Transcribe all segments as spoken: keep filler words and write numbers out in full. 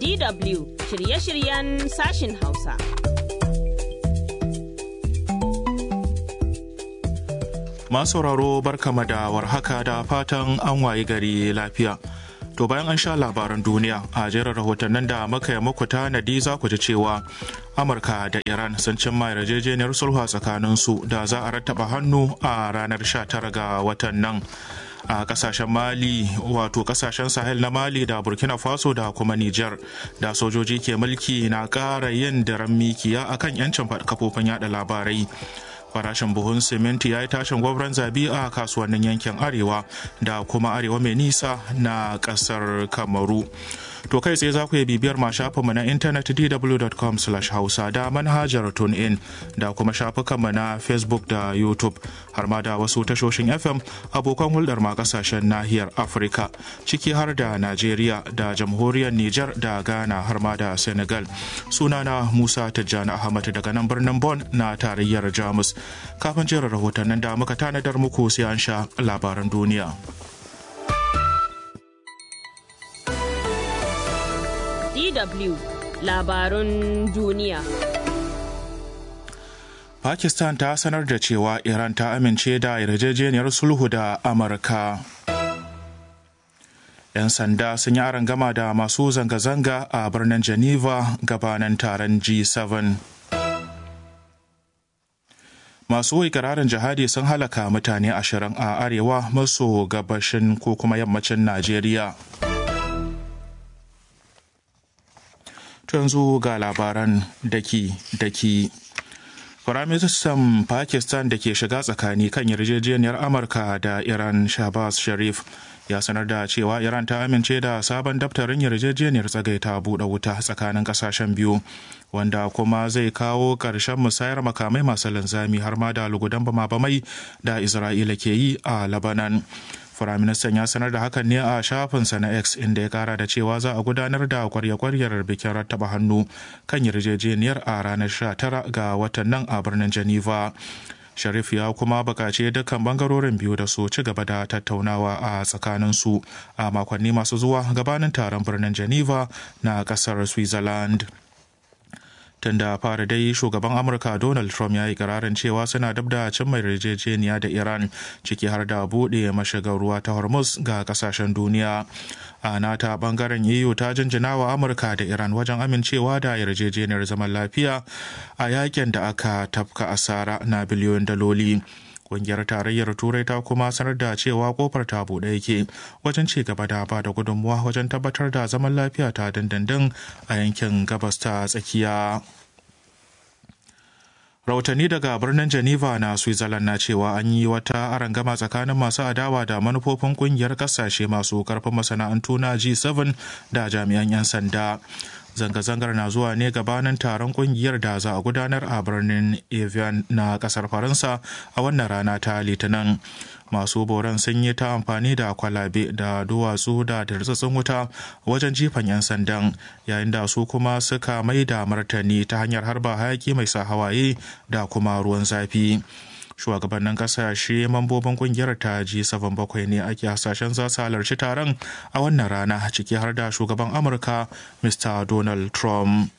D W shirye-shiryen sashin Hausa. Masu sauraro barkama da warhaka da fatan an wayi gari lafiya. To bayan an sha labaran duniya a jerin rahotannin da muka yi muku tanadi za ku ji cewa Amurka da Iran sun cimma yarjejeniyar sulhu tsakaninsu da za a rattaba hannu a ranar sha tara ga watan nan. A kasashen Mali wato kasashen Sahel na Mali da Burkina Faso da kuma Nijar da sojoji ke mulki na ƙara yin daren mikiya akan 'yancin kafofin yada labarai. Farashin buhun siminti ya yi tashin gwabran zabi a kasuwannin yankin arewa da kuma arewa mai nisa na kasar Kamaru. To kai tsaye za ku yi bibiyar ma shafinmu na intanet d w dot com slash hausa da manhajar TuneIn da kuma shafukanmu na Facebook da YouTube har ma da wasu tashoshin F M abokan hulɗar ma kasashen nahiyar Afirka ciki har da Najeriya da jamhuriyar Nijar da Ghana har ma da Senegal. Sunana Musa Tijjani Ahmad daga nan birnin Bon na tarayyar Jamus. Kafin jerin rahotannin da muka tanadar muku sai an sha labaran duniya. D W labarun duniya. Pakistan ta sanar da cewa Iran ta amince da yarjejeniyar sulhu da Amurka. 'Yan sanda sun yi arangama da masu zanga-zanga a birnin Geneva gabanin taron G seven. Masu ikirarin jihadi sun halaka mutane ashirin a arewa maso gabashin ko kuma yammacin Najeriya. Yanzu ga labaran daki-daki. Firaministan Pakistan da ke shiga tsakani kan yarjejeniyar Amurka da Iran Shahbaz Sharif ya sanar da cewa Iran ta amince da sabon daftarin yarjejeniyar tsagaita buɗe wuta tsakanin ƙasashen biyu, wanda kuma zai kawo ƙarshen musayar makamai masu linzami har ma da lugudan bama-bamai da Isra'ila ke yi a Lebanon. Firaministan ya sanar da hakan ne a shafinsa na X, inda ya kara da cewa za a gudanar da kwarya-kwaryar bikin rattaba hannu kan yarjejeniyar a ranar sha tara ga watan nan a birnin Geneva. Sharif ya kuma bukaci dukkan bangarorin biyu da su ci gaba da tattaunawa a tsakaninsu a makonni masu zuwa gabanin taron birnin Geneva na kasar Switzerland. Tun da fara dai shugaban Amurka Donald Trump ya yi kararin cewa suna dab da cimma yarjejeniya da Iran, ciki har da buɗe mashigar ruwa ta Hormuz ga kasashen duniya. A nata bangaren E U ta jinjina wa Amurka da Iran wajen amincewa da yarjejeniyar zaman lafiya a yakin da aka tafka asara na biliyoyin daloli. Ƙungiyar tarayyar Turai ta kuma sanar da cewa kofar ta buɗe yake wajen ci gaba da ba da gudunmuwa wajen tabbatar da zaman lafiya ta dindindin a yankin gabas ta tsakiya. Rahotanni daga birnin Geneva na Switzerland na cewa an yi wata arangama tsakanin masu adawa da manufofin kungiyar kasashe masu karfin masana'antu na G seven da jami'an 'yan sanda. Zanga-zangar na zuwa ne gabanin taron kungiyar da za a gudanar a birnin Evian na kasar Faransa a wannan rana ta Litinin. Masu boran sun yi ta amfani da kwalabe da duwatsu da tartsatsin wuta wajen jifan 'yan sandan, yayin da su kuma suka mai da martani ta hanyar harba hayaki mai sa hawaye da kuma ruwan zafi. Shugabannin kasashe mambobin kungiyar ta G seven bakwai ne ake hasashen za su halarci taron a wannan rana, ciki har da shugaban Amurka Mister Donald Trump.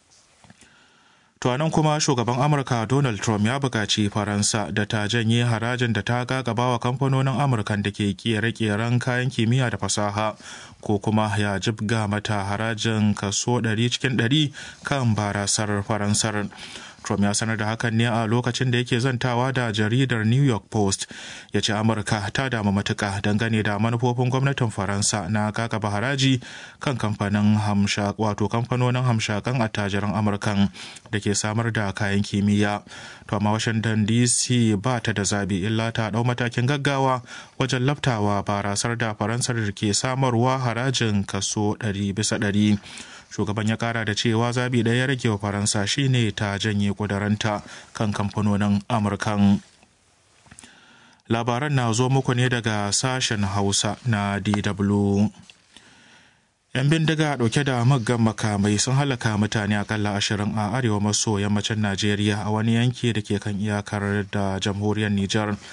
To nan kuma shugaban Amurka Donald Trump ya buƙaci Faransa da ta janye harajin da ta gagaba wa kamfanonin Amurkan da ke kere-keren kayan kimiyya da fasaha, ko kuma ya jibga mata harajin kaso ɗari cikin ɗari kan barasar Faransar. Trump ya sanar da hakan ne a lokacin da yake zantawa da jaridar New York Post. Ya ce Amurka ta damu matuka dangane da manufofin gwamnatin Faransa na kakaba haraji kan kamfanin hamshak wato kamfanonin hamshakan attajiran Amurkan da ke samar da kayan kimiyya. To amma Washington D C ba ta da zabi illa ta dau matakin gaggawa wajen laftawa barasar da Faransar ke samarwa harajin kaso ɗari bisa ɗari. Shugaban ya kara da cewa zabi ɗaya ya rage wa Faransa shine ta janye kudaranta kan kamfanonin Amurkan. Labaran na zo muku ne daga sashen Hausa na D W. 'Yan bindiga ɗauke da muggan makamai sun halaka mutane akalla ashirin a arewa maso yammacin Najeriya a wani yanki da ke kan iyakar da jamhuriyar Nijar.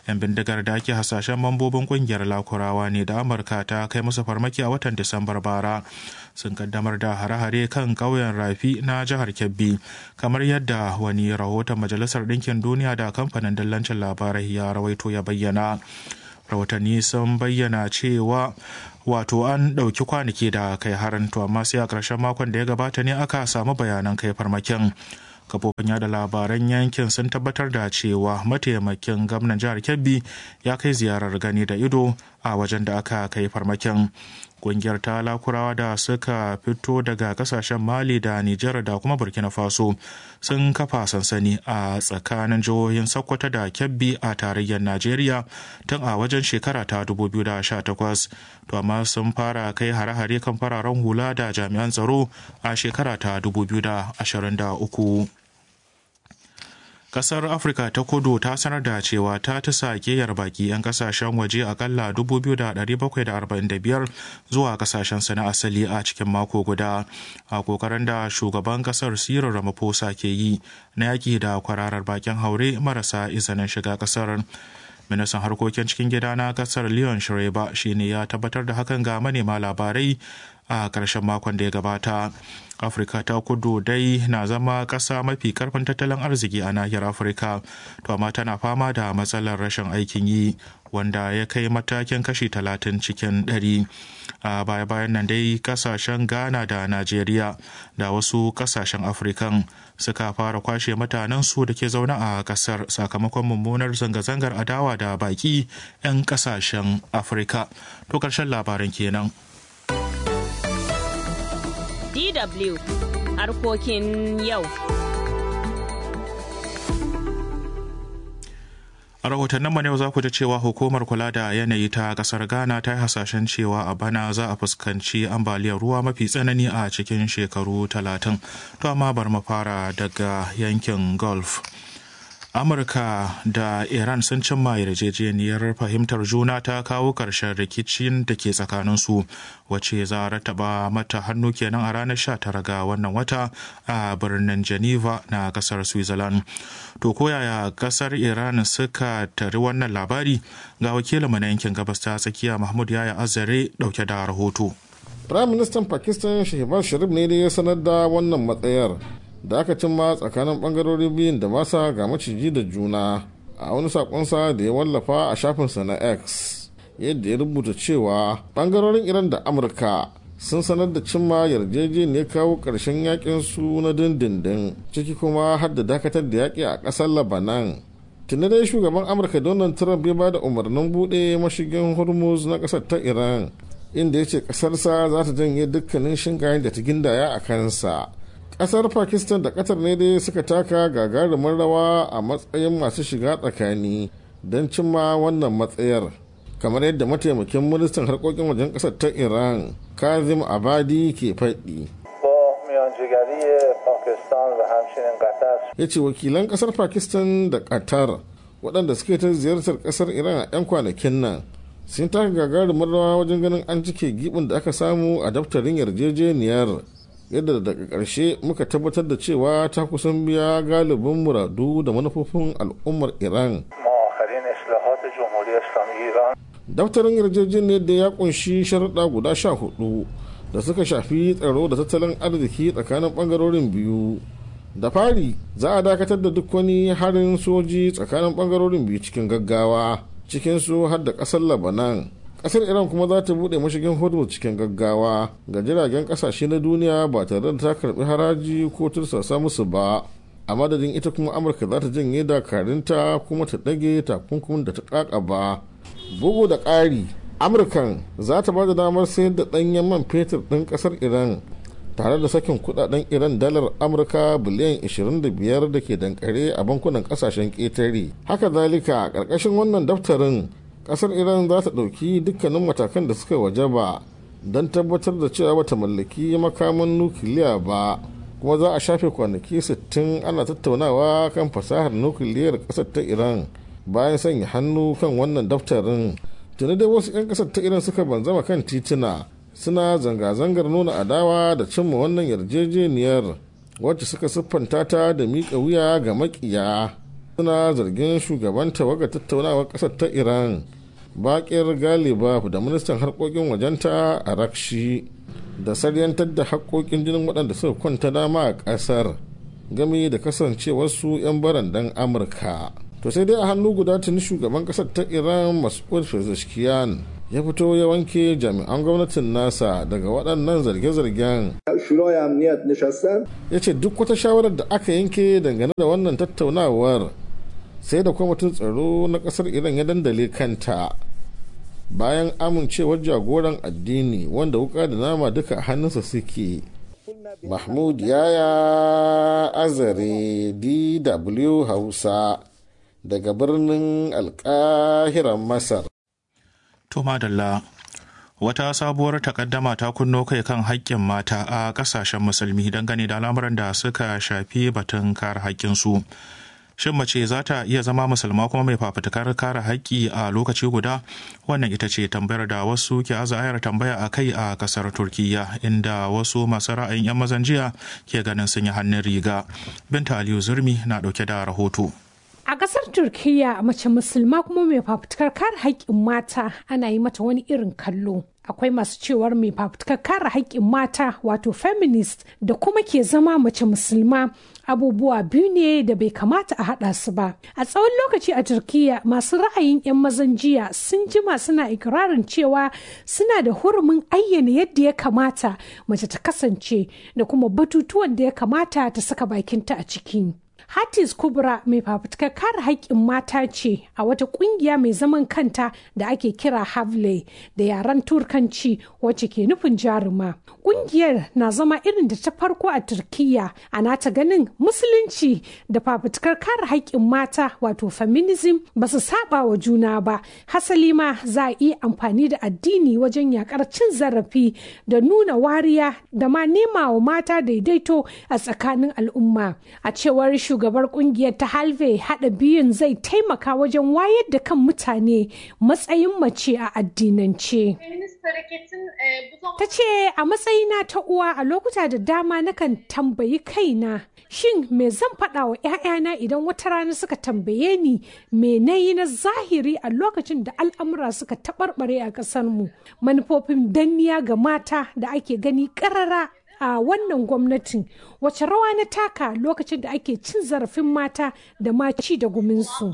'yan bindigar da ake hasashen mambobin kungiyar lakurawa ne da amurka ta kai musu farmaki a watan disambar bara sun kaddamar da hare-hare kan ƙauyen rafi na jihar kebbi kamar yadda wani rahoton majalisar ɗinkin duniya da kamfanin dillancin labarai ya rawaito ya bayyana. Rahotanni sun bayyana cewa wato an ɗauki kwanaki da kai harin to amma sai a ƙarshen makon da ya gabata ne aka samu bayanan kai farmakin. Kafofin yada labaran yankin sun tabbatar da cewa mataimakin gwamnan jihar Kebbi ya kai ziyarar gani da ido a wajen da aka kai farmakin. Ƙungiyar ta lakurawa da suka fito daga kasashen Mali da Nijar da kuma Burkina Faso sun kafa sansani a tsakanin jihohin Sokoto da Kebbi a tarayyar Najeriya tun a wajen shekara ta dubu biyu da sha takwas. To amma sun fara kai hare-hare kan fararen hula da jami'an tsaro a shekara ta dubu biyu da ashirin da uku. Kasar Afirka ta Kudu ta sanar da cewa ta tisa keyar baki 'yan kasashen waje akalla dubu biyu da ɗari bakwai da arba'in da biyar zuwa kasashen su na asali a cikin mako guda a kokarin da shugaban kasar Cyril Ramaphosa ke yi na yaki da kwararar bakin haure marasa izinin shiga kasar. Ministan harkokin cikin gida na kasar Leon Shireba shine ya tabbatar da hakan ga manema labarai a ƙarshen makon da ya gabata. Afirka ta Kudu dai na zama ƙasa mafi karfin tattalin arziki a nahiyar Afirka, to amma tana fama da matsalar rashin aikin yi wanda ya kai matakin kashi talatin cikin ɗari. A baya-bayan nan dai kasashen Ghana da Najeriya da wasu kasashen Afirkan suka fara kwashe mutanensu da ke zaune a kasar sakamakon mummunar zanga-zangar adawa da baki 'yan kasashen Afirka. To ƙarshen labaran kenan. D W harkokin yau. A rahotannin mu yau za ku ji cewa hukumar kula da yanayi ta kasar Ghana ta yi hasashen cewa a bana za a fuskanci ambaliyar ruwa mafi tsanani a cikin shekaru talatin. To amma bar mu fara daga yankin Gulf. Amurka da Iran sun cimma yarjejeniyar fahimtar juna ta kawo ƙarshen rikicin da ke tsakaninsu wacce za a rattaba mata hannu kenan a ranar sha tara ga wannan wata a birnin Geneva na ƙasar Switzerland. To koyaya ƙasar Iran suka tari wannan labari ga wakilinmu na yankin gabas ta tsakiya Mahmud Yaya Azare ɗauke da rahoto. Prime Minister Pakistan Shehbaz Sharif ne da ya sanar da wannan matsayar da aka cimma tsakanin bangarori biyun da ba sa ga maciji da juna a wani sakonsa da ya wallafa a shafinsa na X, yadda ya rubuta cewa bangarorin Iran da Amurka sun sanar da cimma yarjejeniyar kawo ƙarshen yakin su na dindindin, ciki kuma har da dakatar da yaƙi a ƙasar Lebanon. Tuni dai shugaban Amurka Donald Trump ya ba da umarnin buɗe mashigin Hormuz na ƙasar ta Iran, inda ya ce ƙasarsa za ta janye dukkanin shingayen da ta gindaya a kansa. Ƙasar Pakistan da Qatar ne dai suka taka gagarumin rawa a matsayin masu shiga tsakani don cimma wannan matsayar, kamar yadda mataimakin ministan harkokin wajen ƙasar ta Iran Kazim Abadi ke faɗi. Ya ce wakilan ƙasar Pakistan da Qatar waɗanda suke ta ziyartar ƙasar Iran a 'yan kwanakin nan sun taka gagarumin rawa wajen ganin an cike gibin da aka samu a daftarin yarjejeniyar, yadda daga ƙarshe muka tabbatar da cewa ta kusan biya galibin muradu da manufofin al'ummar Iran. Daftarin yarjejeniyar da ya kunshi sharuɗa guda sha hudu da suka shafi tsaro da tattalin arziki tsakanin ɓangarorin biyu. Da fari za a dakatar da duk wani harin soji tsakanin ɓangarorin biyu cikin gaggawa, cikinsu har da ƙasar Lebanon. Kasar Iran kuma za ta bude mashigin Hormuz cikin gaggawa ga jiragen kasashe na duniya ba tare da ta karbi haraji ko tursasa musu ba. A madadin ita kuma Amurka za ta janye dakarunta kuma ta dage takunkumin da ta kaka ba. Bugu da ƙari, Amurkan za ta ba da damar sayar da ɗanyen man fetur ɗin ƙasar Iran tare da sakin kudaden Iran dalar Amurka biliyan ashirin da biyar da ke dankare a bankunan ƙasashen ƙetare. Haka zalika a ƙarƙashin wannan daftarin kasar Iran za ta ɗauki dukkanin matakan da suka wajaba don tabbatar da cewa bata mallaki makaman nukiliya ba, kuma za a shafe kwanaki sittin ana tattaunawa kan fasahar nukiliyar kasar ta Iran bayan sanya hannu kan wannan daftarin. Tuni dai wasu 'yan kasar ta Iran suka banzama kan tituna suna zanga-zangar nuna adawa da cimma wannan yarjejeniyar, wacce suka siffanta ta da miƙa wuya ga maƙiya. suna zargin shugaban tawaga tattaunawar ƙasar ta Iran Bakir Galibaf da ministan harkokin wajenta Arakshi da saryantar da haƙoƙin jinin waɗanda suka kwanta dama a ƙasar game da kasancewarsu 'yan barandan Amurka. To sai dai a hannu guda tuni shugaban ƙasar ta Iran Mas'ud Pezeshkian ya fito ya wanke jami'an gwamnatin nasa daga waɗannan zarge-zargen. Ya ce duk wata shawarar da aka yanke dangane da wannan tattaunawar sai da kwamitin tsaro na ƙasar Iran ya dandale kanta bayan amincewar jagoran addini wanda wuka da nama duka a hannunsa suke. Mahmud Yaya Azare, D W Hausa, daga birnin Alƙahiran Masar. To madalla, wata sabuwar takaddama ta kunno kai kan haƙƙin mata a ƙasashen musulmi dangane da al'amuran da suka shafi batun kare haƙƙinsu. Shin mace za ta iya zama musulma kuma mai fafutukar kare haƙƙi a lokaci guda? Wannan ita ce tambayar da wasu ke azayar tambaya a kai a ƙasar Turkiyya, inda wasu masu ra'ayin 'yan mazan jiya ke ganin sun yi hannun riga. Binta Aliyu Zurmi na ɗauke da rahoto. A ƙasar Turkiyya, mace musulma kuma mai fafutukar kare haƙƙin mata ana yi mata wani irin kallo. Akwai masu cewar mai fafutukar kare haƙƙin mata wato feminist da kuma ke zama mace musulma abubuwa biyu ne da bai kamata a haɗa su ba. A tsawon lokaci a Turkiyya, masu ra'ayin 'yan mazan jiya sun jima suna ikirarin cewa suna da hurumin ayyana yadda ya kamata mace ta kasance da kuma batutuwan da ya kamata ta saka bakinta a ciki. Hatice Kubra mai fafutukar kare haƙƙin mata ce a wata ƙungiya mai zaman kanta da ake kira Havle da yaren Turkanci wacce ke nufin jaruma. Ƙungiyar na zama irin da ta farko a Turkiyya, a nata ganin musulunci da fafutukar kare haƙƙin mata wato feminism ba su saba wa juna ba. Hasali ma za a iya amfani da addini wajen yakar cin zarafi da nuna wariya da ma nema wa mata daidaito a tsakanin al'umma. A cewar shugabar kungiyar ta Halve, hada biyun zai taimaka wajen wayar da kan mutane matsayin mace a addinance. Ta ce a matsayina ta uwa a lokuta da dama nakan tambayi kaina, shin me zan faɗa wa 'ya'yana idan wata rana suka tambaye ni me na yi na zahiri a lokacin da al'amura suka taɓarɓare a ƙasarmu. Manufofin danniya ga mata da ake gani ƙarara a wannan gwamnatin, wace rawa na taka lokacin da ake cin zarafin mata da ma ci da guminsu.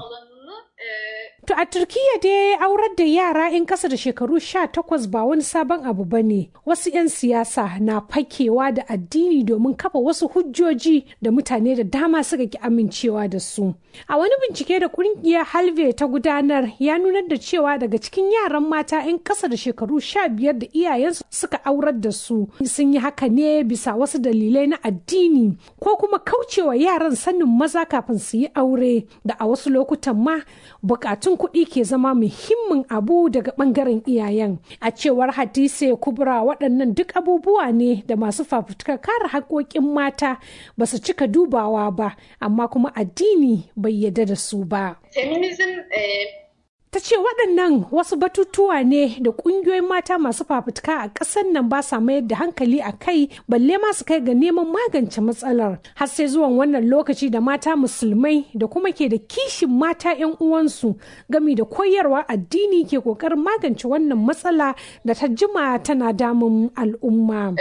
To a Turkiyya dai aurar da yara 'yan ƙasa da shekaru sha takwas ba wani sabon abu ba ne. Wasu 'yan siyasa na fakewa da addini domin kafa wasu hujjoji da mutane da dama suka ki amincewa da su. A wani bincike da ƙungiyar Halve ta gudanar ya nunar da cewa daga cikin yaran mata 'yan ƙasa da shekaru sha biyar da iyayensu suka aurar da su sun yi haka ne bisa wasu dalilai na addini ko kuma kaucewa yaran sanin maza kafin su yi aure, da a wasu lokutan ma bukatun kuɗi ke zama muhimmin abu daga ɓangaren iyayen. A cewar Hatice Kubra, waɗannan duk abubuwa ne da masu fafutukar kare haƙoƙin mata ba su cika dubawa ba, amma kuma addini bai yarda da su ba. Feminism ta ce waɗannan wasu batutuwa ne da ƙungiyoyin mata masu fafutuka a ƙasar nan ba sa mayar da hankali a kai, balle ma su kai ga neman magance matsalar, har sai zuwan wannan lokaci da mata musulmai da kuma ke da kishin mata 'yan uwansu gami da koyarwa addini ke ƙoƙarin magance wannan matsala da ta jima tana damun al'umma.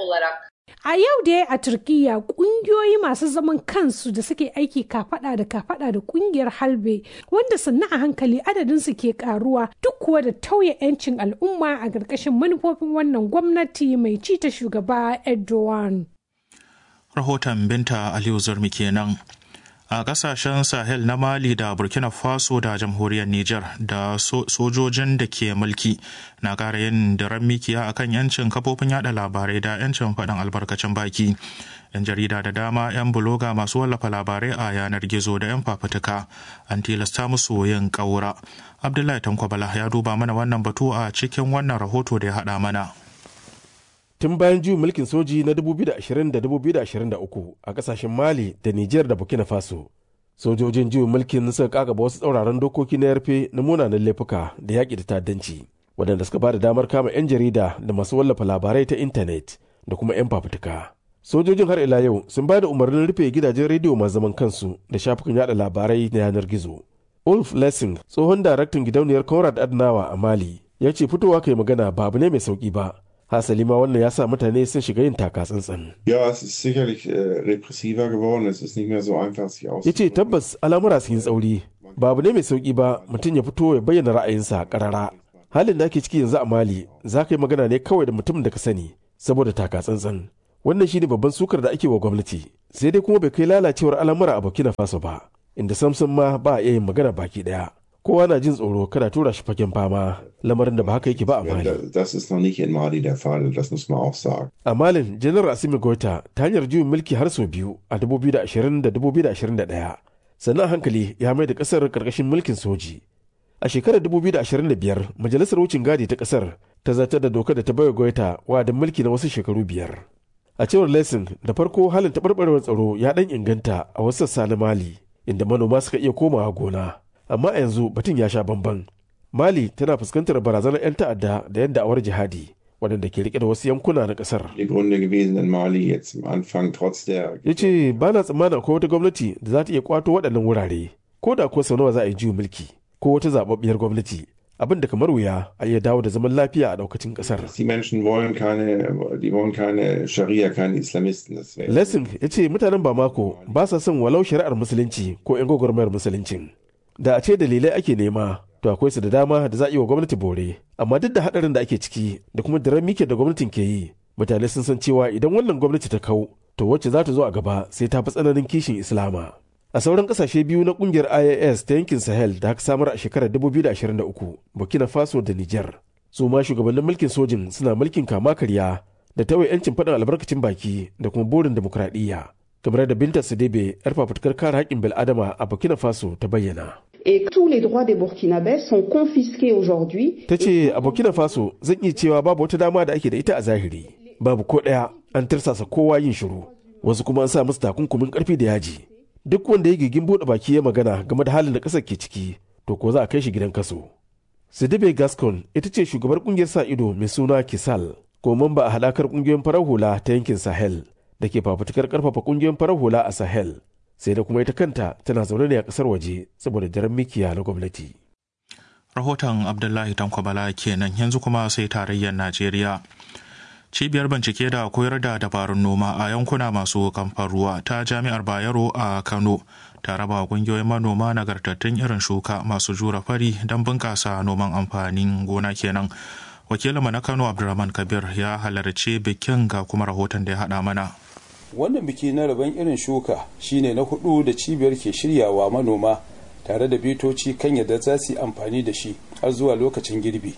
A yau dai a Turkiyya, ƙungiyoyi masu zaman kansu da suke aiki kafada da kafada da ƙungiyar Halbe, wanda sannan a hankali adadinsu ke karuwa duk kuwa da tauye 'yancin al'umma a ƙarƙashin manufofin wannan gwamnati mai ci ta shugaba Erdogan. Rahoton Binta Aliyu Zurmi kenan. A kasashen Sahel na Mali da Burkina Faso da jamhuriyar Nijar da so, sojojin da ke mulki na ƙara yin daren mikiya akan yancin kafofin yada labarai da yancin faɗin albarkacin baki. 'Yan jarida da dama 'yan buloga masu wallafa labarai a yanar gizo da 'yan fafutuka an tilasta musu yin ƙaura. Abdullahi Tankwabala ya duba mana wannan batu a cikin wannan rahoto da ya haɗa mana. Tun bayan juyin mulkin soji na dubu biyu da ashirin da dubu biyu da ashirin da uku a kasashen Mali da Nijar da Burkina Faso, sojojin juyin mulkin suka kakaba wasu tsauraran dokoki na yarfe na munanan laifuka da yaƙi da ta'addanci, waɗanda suka ba da damar kama 'yan jarida da masu wallafa labarai ta intanet da kuma 'yan fafutuka. Sojojin har ila yau sun ba da umarnin rufe gidajen rediyo masu zaman kansu da shafukan yada labarai na yanar gizo. Ulf Lessing, tsohon daraktan gidauniyar Konrad Adenauer a Mali, ya ce fitowa kai magana ba abu ne mai sauki ba. Hasali ma wannan ya sa mutane sun shiga yin taka tsantsan. Ja, es ist sicherlich äh, repressiver geworden. Es ist nicht mehr so einfach, sich auszudrücken. Ya ce tabbas al'amura sun yi tsauri. Ba abu ne mai sauki ba mutum ya fito ya bayyana ra'ayinsa karara. Halin da ake ciki yanzu a Mali, za ka yi magana ne kawai da mutum da ka sani saboda taka tsantsan. Wannan shine babban sukar da ake wa gwamnati. Sai dai kuma bai kai lalacewar al'amura a Burkina Faso ba, inda samsam ma ba a iya yin magana baki daya. Kowa na jin tsoro kada tura shi fagen fama, lamarin da ba haka yake ba a Mali. Das ist noch nicht in Mali der Fall, das muss man auch sagen. A Malin, Janar Assimi Goita ta hanyar juyin mulki har sau biyu a dubu biyu da ashirin da dubu biyu da ashirin da ɗaya. Sannan hankali ya mai da kasar karkashin mulkin soji. A shekarar dubu biyu da ashirin da biyar, Majalisar Wucin Gadi ta kasar ta zartar da dokar da ta baiwa Goita wa'adin mulki na wasu shekaru biyar. A cewar Lessing, da farko halin taɓarɓarewar tsaro ya ɗan inganta a wasu sassa na Mali, inda manoma suka iya komawa gona. Amma a yanzu batun ya sha bamban. Mali tana fuskantar barazanar 'yan ta'adda da 'yan da'awar jihadi, waɗanda ke rike da wasu yankuna na ƙasar. Ya ce ba na tsammanin akwai wata gwamnati da za ta iya kwato waɗannan wurare, ko da kuwa sau nawa za a yi juyin mulki, ko wata zaɓaɓɓiyar gwamnati. Abin da kamar wuya a iya dawo da zaman lafiya a daukacin kasar. Lessing ya ce mutanen Bamako ba sa son walau shari'ar musulunci ko 'yan gwagwarmayar musuluncin. Da a ce dalilai ake nema, to akwai su da dama da za a yi wa gwamnati bore. Amma duk da haɗarin da ake ciki da kuma daren mike da gwamnatin ke yi, mutane sun san cewa idan wannan gwamnati ta kau, to wacce za ta zo a gaba sai ta fi tsananin kishin Islama. A sauran kasashe biyu na kungiyar I A S ta yankin Sahel da aka samar a shekarar dubu biyu da ashirin da uku, Burkina Faso da Niger. Su ma shugabannin mulkin sojin suna mulkin kama karya da tawaye 'yancin faɗin albarkacin baki da kuma burin demokradiyya. Kamar da Binta Sidebe, 'yar fafutukar kare haƙƙin bil'adama a Burkina Faso ta bayyana. Et tous les droits des Burkinabés sont confisqués aujourd'hui. Ta ce a Burkina Faso zan iya cewa babu wata dama da ake da ita a zahiri. Babu ko ɗaya an tirsasa kowa yin shiru. Wasu kuma an sa musu takunkumin ƙarfi da yaji. Duk wanda ya gigin buɗe baki ya magana game da halin da ƙasar ke ciki, to ko za a kai shi gidan kaso. Sidibe Gascon ita ce shugabar ƙungiyar sa ido mai suna Kisal, ko mamba a haɗakar ƙungiyoyin farar hula ta yankin Sahel da ke fafutukar ƙarfafa ƙungiyoyin farar hula a Sahel. Sai da kuma ita kanta tana zaune ne a ƙasar waje saboda daren mikiya na gwamnati. Rahoton Abdullahi Tankwabala kenan. Yanzu kuma sai tarayyar Najeriya. Cibiyar bincike da koyar da dabarun noma a yankuna masu kamfan ruwa ta Jami'ar Bayero a Kano ta raba kungiyoyin manoma nagartattun irin shuka masu jura fari don bunƙasa noman amfanin gona kenan. Wakilinmu na Kano Abdulrahman Kabir ya halarci bikin ga kuma rahoton da ya haɗa mana. Wannan biki na rabon irin shuka shine na hudu da cibiyar ke shiryawa manoma tare da bitoci kan yadda za su yi amfani da shi har zuwa lokacin girbi.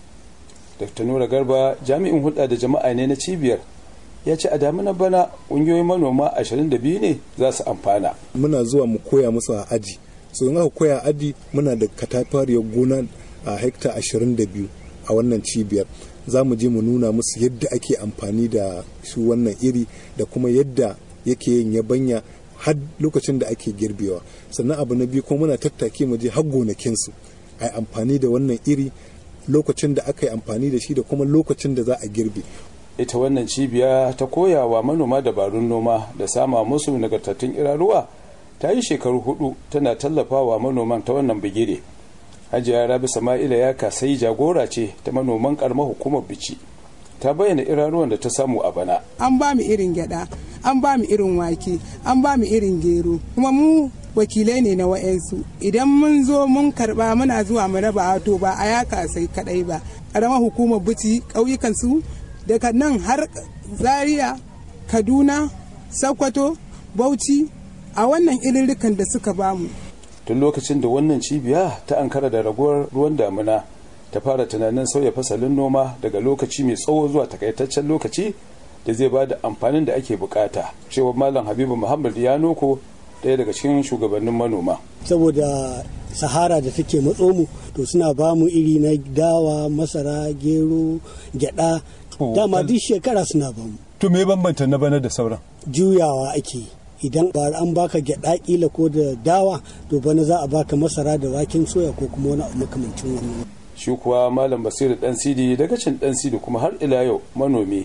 Dr. Nura Garba jami'in hulɗa da jama'a ne na cibiyar ya ce a damina bana ƙungiyoyin manoma ashirin da biyu ne za su amfana. Muna zuwa mu koya musu a aji, so in aka koya aji muna da katafariyar gona a hekta ashirin da biyu a wannan cibiyar. Za mu je mu nuna musu yadda ake amfani da shi wannan iri da kuma yadda yake yin yabanya har lokacin da ake girbewa. Sannan abu na biyu kuma muna tattake mu je har gonakinsu a amfani da wannan iri lokacin da aka yi amfani da shi da kuma lokacin da za a girbe. Ita wannan cibiya ta koya wa manoma dabarun noma da sama musu nagartattun iraruwa ta yi shekaru hudu tana tallafawa manoman ta wannan bigire. Hajiya Rabi Sama'ila ya kasai jagora ce ta manoman karamar hukumar Bici. Ta bayyana iraruwan da ta samu a bana. An ba mu irin gyada, an ba mu irin wake, an ba mu irin gero, kuma mu wakilai ne na wa'yansu. Idan mun zo mun karba muna zuwa mu raba to ba a yaka sai kadai ba. Karamar hukumar Bici ƙauyukan su daga nan har Zaria, Kaduna, Sokoto, Bauchi a wannan irirrikan da suka bamu. Tun lokacin da wannan cibiya ta ankara da raguwar ruwan damina ta fara tunanin sauya fasalin noma daga lokaci mai tsawo zuwa takaitaccen lokaci da zai ba da amfanin da ake bukata. Cewa Malam Habibu Muhammad Yanoko ɗaya daga cikin shugabannin manoma. Saboda sahara da take matso mu to suna ba mu iri na dawa, masara, gero, gyada. Dama duk shekara suna ba mu. To me bambanta na bana da sauran? Juyawa ake. Idan ba an baka gyada kila ko da dawa to bana za a baka masara da waken soya ko kuma wani abu makamancin wannan. Shi kuwa Malam Basiru Dan Sidi daga cin Dan Sidi kuma har ila yau manomi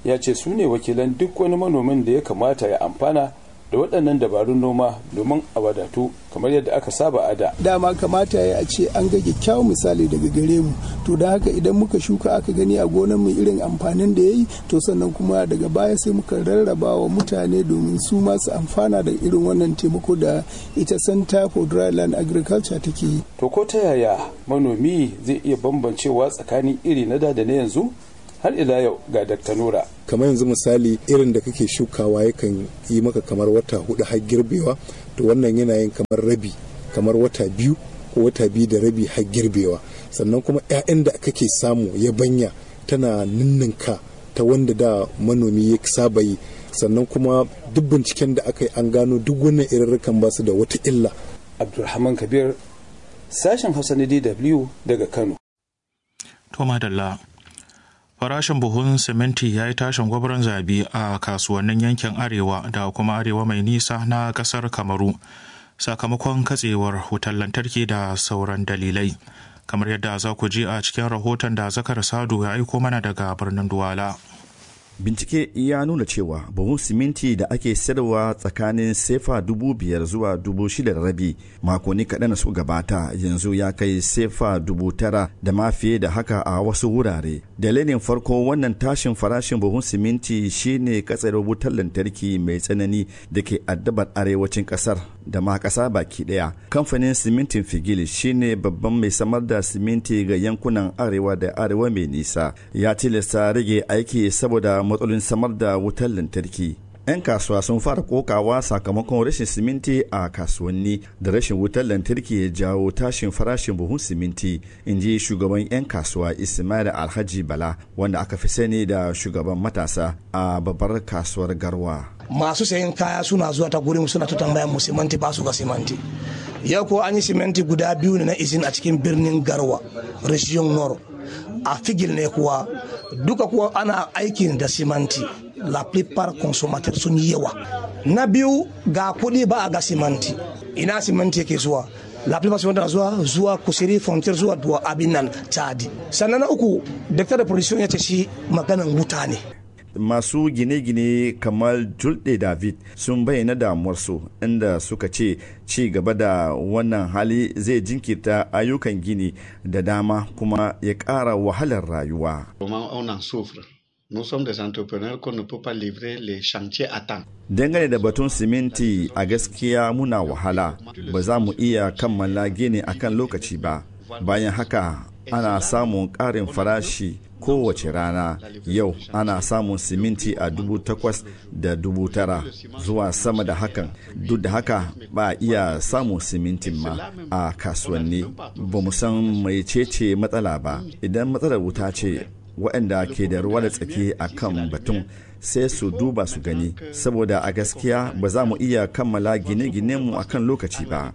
ya ce su ne wakilan duk wani manomin da ya kamata ya amfana da waɗannan dabarun noma domin a wadatu kamar yadda aka saba a da. Dama kamata ya a ce an ga kyakkyawan misali daga gare mu, to da haka idan muka shuka aka gani a gonar mu irin amfanin da ya yi, to sannan kuma daga baya sai muka rarraba wa mutane domin su masu amfana da irin wannan taimako da ita Center for Dryland Agriculture take yi. To ko ta yaya manomi zai iya bambancewa tsakanin iri na da da na yanzu? Har ila yau ga Dakta Nura. Kamar yanzu misali irin da kake shukawa yakan yi maka kamar wata hudu har girbewa, to wannan yana yin kamar rabi, kamar wata biyu ko wata biyu da rabi har girbewa. Sannan kuma 'ya'yan da kake samu yabanya tana ninninka ta wanda da manomi ya saba yi. Sannan kuma duk binciken da aka yi an gano duk wannan irirrikan ba su da wata illa. Abdulrahman Kabir, sashen Hausa na D W daga Kano. To madalla. Farashin buhun siminti ya yi tashin gwabron zabi a kasuwannin yankin arewa da kuma arewa mai nisa na kasar Kamaru sakamakon katsewar wutar lantarki da sauran dalilai. Kamar yadda za ku ji a cikin rahoton da Zakar Sadu ya aiko mana daga birnin Duwala. Bincike ya nuna cewa buhun siminti da ake sayarwa tsakanin sefa dubu biyar zuwa dubu shida da rabi makonni kaɗan su gabata yanzu ya kai sefa dubu tara da ma fiye da haka a wasu wurare. Dalilin farko wannan tashin farashin buhun siminti shine katsar wutar lantarki mai tsanani da ke addabar arewacin ƙasar da ma ƙasa baki ɗaya. Kamfanin simintin Figil shine babban mai samar da siminti ga yankunan arewa da arewa mai nisa ya tilasta rage aiki saboda matsalolin samar da wutar lantarki. 'Yan kasuwa sun fara kokawa sakamakon rashin siminti a kasuwanni da rashin wutar lantarki ya jawo tashin farashin buhun siminti, in ji shugaban 'yan kasuwa Ismail Alhaji Bala wanda aka fi sani da shugaban matasa a babbar kasuwar Garwa. Masu sayan kaya suna zuwa ta gurin suna ta tambayan mu siminti ba su ga siminti. Yau ko an yi siminti guda biyu ne na izin a cikin birnin Garwa, Region Nord. A Figil ne kuwa duka kuwa ana aikin da simanti, la plupart consommateur sun yi yawa. Na biyu ga kuɗi ba a ga simanti, ina simanti yake zuwa, la plupart sun zuwa zuwa kusuri frontier zuwa duwa abin nan Chadi. Sannan na uku Director da Production ya ce shi maganan wuta ne. Masu gine-gine kamar Julde David sun bayyana damuwarsu inda suka ce ci gaba da wannan hali zai jinkirta ayyukan gini da dama kuma ya ƙara wahalar rayuwa. Dangane da batun siminti a gaskiya muna wahala, ba za mu iya kammala gini akan lokaci ba. Bayan haka ana samun ƙarin farashi kowace rana. Yau ana samun siminti a dubu takwas da dubu tara zuwa sama da hakan. Duk da haka ba a iya samun simintin ma a kasuwanni. Ba mu san mai cece matsala ba. Idan matsalar wuta ce, waɗanda ke da ruwa da tsaki a kan batun sai su duba su gani, saboda a gaskiya ba za mu iya kammala gine-ginenmu a kan lokaci ba.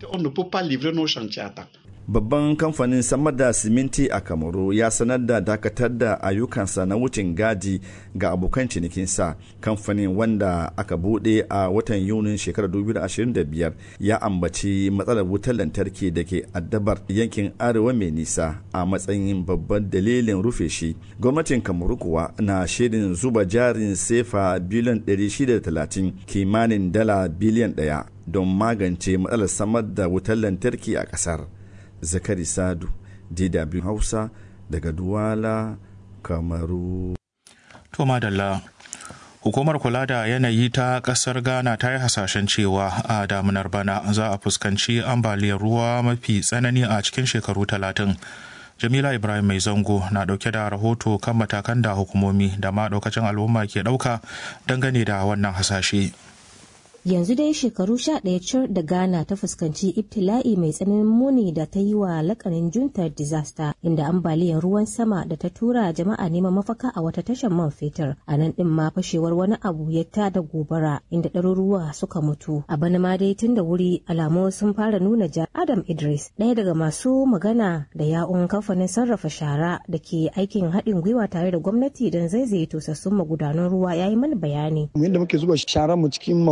Babban kamfanin samar da siminti a Kamaru ya sanar da dakatar da ayyukansa na wucin gadi ga abokan cinikinsa. Kamfanin wanda aka bude a watan Yunin shekarar dubu biyu da ashirin da biyar ya ambaci matsalar wutar lantarki da ke addabar yankin arewa mai nisa a matsayin babban dalilin rufe shi. Gwamnatin Kamaru kuwa na shirin zuba jarin sefa biliyan ɗari shida da talatin, kimanin dala biliyan ɗaya, don magance matsalar samar da wutar lantarki a ƙasar. Zakari Sadu, D W Hausa daga Duwala, Kamaru. To madalla. Hukumar kula da yanayi ta kasar Ghana ta yi hasashen cewa a damunar bana za a fuskanci ambaliyar ruwa mafi tsanani a cikin shekaru talatin. Jamila Ibrahim Mai Zango na dauke da rahoto kan matakan da hukumomi da ma daukacin al'umma ke dauka dangane da wannan hasashe. Yanzu dai shekaru sha ɗaya cir da Ghana ta fuskanci ibtila'i mai tsananin muni da ta yi wa lakanin juntar disaster, inda ambaliyar ruwan sama da ta tura jama'a neman mafaka a wata tashar man fetur. A nan ɗin ma fashewar wani abu ya tada gobara inda ɗaruruwa suka mutu. A bana ma dai tun da wuri alamu sun fara nuna ja. Adam Idris, ɗaya daga masu magana da ya'un kamfanin sarrafa shara da ke aikin haɗin gwiwa tare da gwamnati don zaizaye tosassun magudanan ruwa, ya yi mana bayani. Yadda muke zuba sharar mu cikin magudanan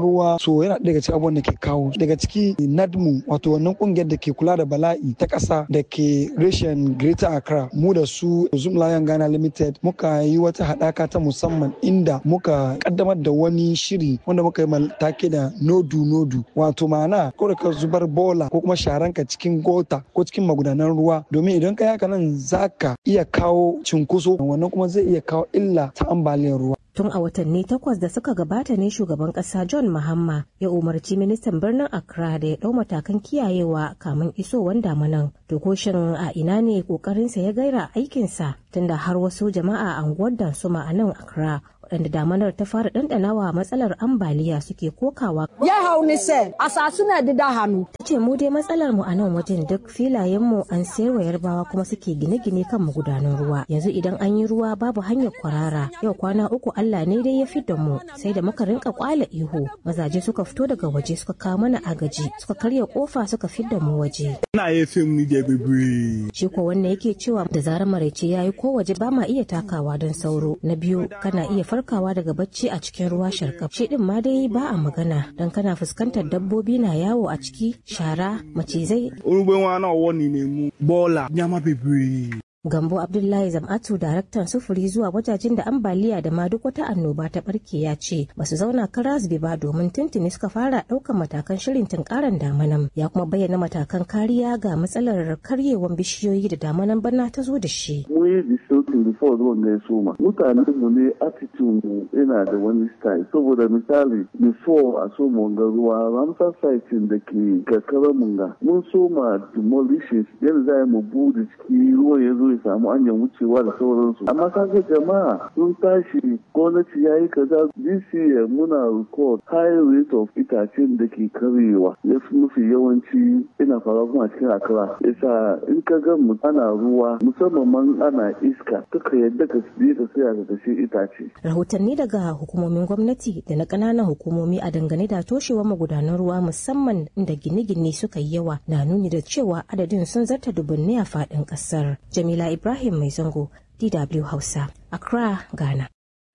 ruwa so yana daga cikin abubuwan da ke kawo daga ciki nadmu wato wannan kungiyar da ke kula da bala'i ta ƙasa da ke reshen Greater Accra mu da su Zoom Lion Ghana Limited muka yi wata haɗaka ta musamman inda muka kaddamar da wani shiri wanda muka yi matake da nodu nodu wato ma'ana ko da ka zubar bola ko kuma sharanka cikin gota ko cikin magudanan ruwa domin idan ka haka nan zaka iya kawo cinkoso wannan kuma zai iya kawo illa ta ambaliyar ruwa. Tun a watanni takwas da suka gabata ne shugaban kasa John Mahama ya umarci ministan birnin Accra da ya ɗau matakan kiyayewa kamun isowar damanan. To ko shin a ina ne kokarinsa ya gaira aikinsa tunda har wasu jama'a a unguwar Dansuma a nan Accra waɗanda damanar ta fara ɗanɗanawa matsalar ambaliya suke kokawa. Ya hau ni sai a sasuna da da hannu. Ta ce mu dai matsalar mu a nan wajen duk filayen mu an sayar wa yarbawa kuma suke gine-gine kan magudanan ruwa. Yanzu idan an yi ruwa babu hanyar kwarara. Yau kwana uku Allah ne dai ya fidda mu sai da muka rinka kwala ihu. Mazaje suka fito daga waje suka kawo mana agaji suka karya kofa suka fidda mu waje. Ina yi fim ni da bebe. Shi ko wannan yake cewa da zarar maraice yayi ko waje ba ma iya takawa don sauro. Na biyu kana iya farkawa daga bacci a cikin ruwa sharkaf. Shi din ma dai ba a magana dan kana fuskantar dabbobi na yawo a ciki shara macizai. Urugben na wani ne mu bola nyama bebe. Gambo Abdullahi Zam'atu daraktan sufuri zuwa wajajen da ambaliya da ma duk wata annoba ta barke ya ce ba su zauna kara zube ba domin tuntuni suka fara ɗaukan matakan shirin tunkaran damanan ya kuma bayyana matakan kariya ga matsalar karyewan bishiyoyi da damanan bana ta zo da shi. Mun yi disautin before zuwan da ya soma. Mutanen mu ne attitude mu yana da wani style saboda misali before a soma ga ruwa Ramsar site da ke karkarar munga mun soma demolitions yadda za mu bude ciki ruwan ya zo ya samu hanyar wucewa da sauransu amma kaga jama'a sun tashi gwamnati ya yi kaza this year muna record high rate of itacen da ke karyewa ya fi mafi yawanci ina faruwa kuma cikin Accra yasa in ka ga mu ana ruwa musamman man ana iska kaka yadda ka je ka saya ka kashe itace. Rahotanni daga hukumomin gwamnati da na ƙananan hukumomi a dangane da toshewar magudanan ruwa musamman inda gine-gine suka yi yawa na nuni da cewa adadin sun zarta dubunni a faɗin ƙasar. Jamila Ibrahim Mai Zango, D W Hausa, Accra, Ghana.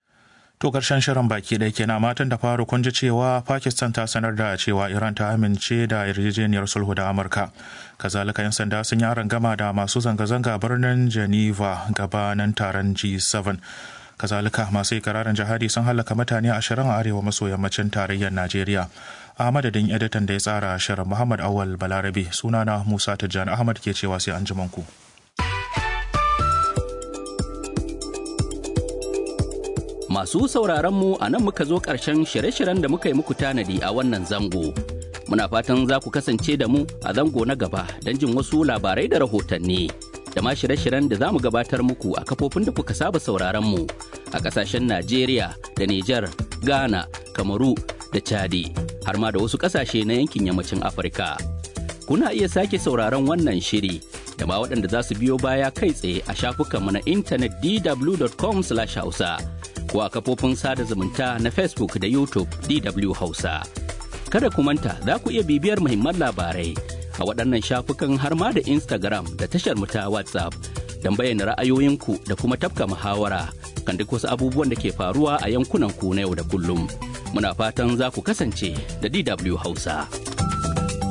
To karshen shirin baki ɗaya kenan matan da faru kun ji cewa Pakistan ta sanar da cewa Iran ta amince da yarjejeniyar sulhu da Amurka. Kazalika 'yan sanda sun yi gama da masu zanga-zanga birnin Geneva gabanin taron G seven. Kazalika masu ikirarin jihadi sun halaka mutane ashirin a arewa maso yammacin tarayyar Najeriya. A madadin editan da ya tsara shirin Muhammad Awal Balarabe sunana Musa Tijjani Ahmad ke cewa sai an ji ku. Masu sauraronmu a nan muka zo ƙarshen shirye-shiryen da muka yi muku tanadi a wannan zango. Muna fatan za ku kasance da mu a zango na gaba don jin wasu labarai da rahotanni. Da ma shirye-shiryen da za mu gabatar muku a kafofin da kuka saba sauraronmu a ƙasashen Najeriya da Nijar, Ghana, Kamaru da Chadi, har ma da wasu ƙasashe na yankin yammacin Afirka. Kuna iya sake sauraron wannan shiri da ma waɗanda za su biyo baya kai tsaye a shafukanmu na intanet d w dot com slash hausa. ko a kafofin sada zumunta na Facebook da YouTube D W Hausa. Kada ku manta za ku iya bibiyar muhimman labarai a waɗannan shafukan har ma da Instagram da tashar mu ta WhatsApp don bayyana ra'ayoyinku da kuma tafka muhawara kan duk wasu abubuwan da ke faruwa a yankunan ku na yau da kullum. Muna fatan za ku kasance da D W Hausa.